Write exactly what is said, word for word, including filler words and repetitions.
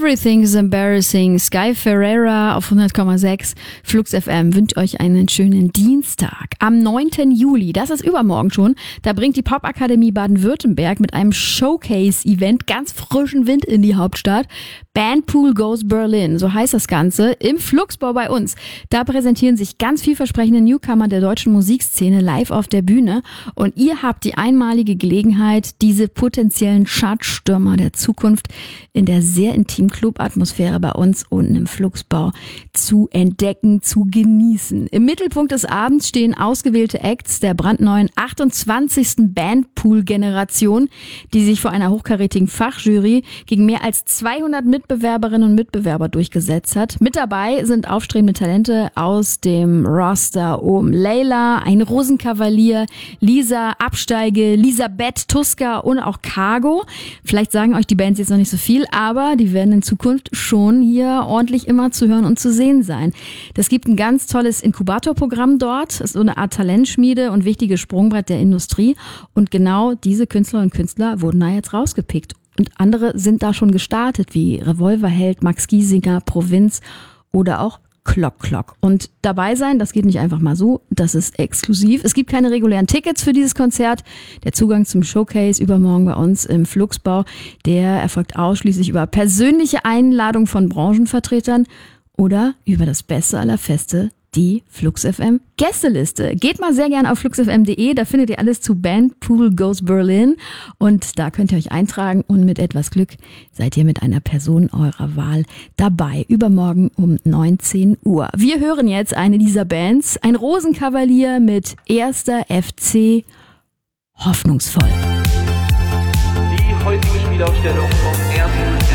Everything's Embarrassing, Sky Ferreira auf hundert Komma sechs. Flux F M wünscht euch einen schönen Dienstag. Am neunten Juli, das ist übermorgen schon, da bringt die Popakademie Baden-Württemberg mit einem Showcase-Event ganz frischen Wind in die Hauptstadt. Bandpool Goes Berlin, so heißt das Ganze, im Fluxbau bei uns. Da präsentieren sich ganz vielversprechende Newcomer der deutschen Musikszene live auf der Bühne und ihr habt die einmalige Gelegenheit, diese potenziellen Chartstürmer der Zukunft in der sehr intimen Club-Atmosphäre bei uns unten im Fluxbau zu entdecken, zu genießen. Im Mittelpunkt des Abends stehen ausgewählte Acts der brandneuen achtundzwanzigsten Bandpool-Generation, die sich vor einer hochkarätigen Fachjury gegen mehr als zweihundert Mitbewerberinnen und Mitbewerber durchgesetzt hat. Mit dabei sind aufstrebende Talente aus dem Roster um Layla, ein Rosenkavalier, Lisa Absteige, Lisabeth Tuska und auch Cargo. Vielleicht sagen euch die Bands jetzt noch nicht so viel, aber die werden in Zukunft schon hier ordentlich immer zu hören und zu sehen sein. Das gibt ein ganz tolles Inkubatorprogramm dort. Das ist so eine Art Talentschmiede und wichtiges Sprungbrett der Industrie. Und genau diese Künstlerinnen und Künstler wurden da jetzt rausgepickt. Und andere sind da schon gestartet, wie Revolverheld, Max Giesinger, Provinz oder auch Klock Klock. Und dabei sein, das geht nicht einfach mal so, das ist exklusiv. Es gibt keine regulären Tickets für dieses Konzert. Der Zugang zum Showcase übermorgen bei uns im Fluxbau, der erfolgt ausschließlich über persönliche Einladung von Branchenvertretern oder über das Beste aller Feste, die Flux F M Gästeliste. Geht mal sehr gerne auf flux f m punkt de, da findet ihr alles zu Bandpool Goes Berlin und da könnt ihr euch eintragen und mit etwas Glück seid ihr mit einer Person eurer Wahl dabei. Übermorgen um neunzehn Uhr. Wir hören jetzt eine dieser Bands, ein Rosenkavalier mit erster F C Hoffnungsvoll. Die heutige Spielaufstellung vom ersten